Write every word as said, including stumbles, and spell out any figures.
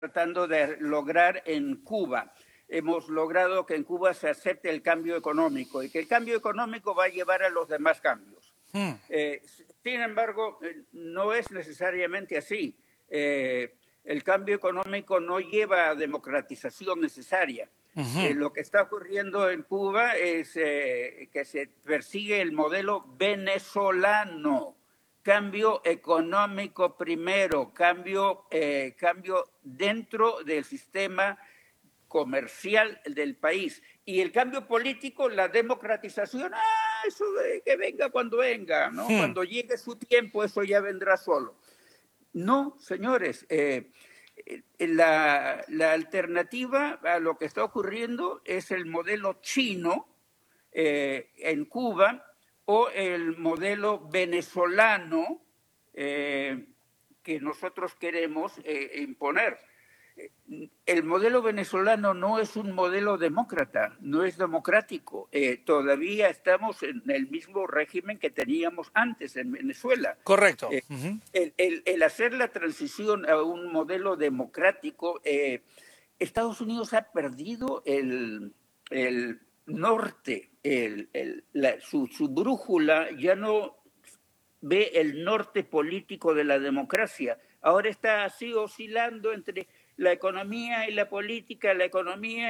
tratando de lograr en Cuba. Hemos logrado que en Cuba se acepte el cambio económico y que el cambio económico va a llevar a los demás cambios. Hmm. Eh, sin embargo, no es necesariamente así. Eh, el cambio económico no lleva a democratización necesaria. Uh-huh. Eh, lo que está ocurriendo en Cuba es eh, que se persigue el modelo venezolano. Cambio económico primero, cambio, eh, cambio dentro del sistema comercial del país. Y el cambio político, la democratización, ah, eso de que venga cuando venga, ¿no? Hmm. Cuando llegue su tiempo, eso ya vendrá solo. No, señores, eh, la, la alternativa a lo que está ocurriendo es el modelo chino eh, en Cuba, o el modelo venezolano eh, que nosotros queremos eh, imponer. El modelo venezolano no es un modelo demócrata, no es democrático. Eh, todavía estamos en el mismo régimen que teníamos antes en Venezuela. Correcto. Eh, uh-huh. el, el, el hacer la transición a un modelo democrático, eh, Estados Unidos ha perdido el, el norte, el, el, la, su, su brújula ya no ve el norte político de la democracia. Ahora está así oscilando entre la economía y la política, la economía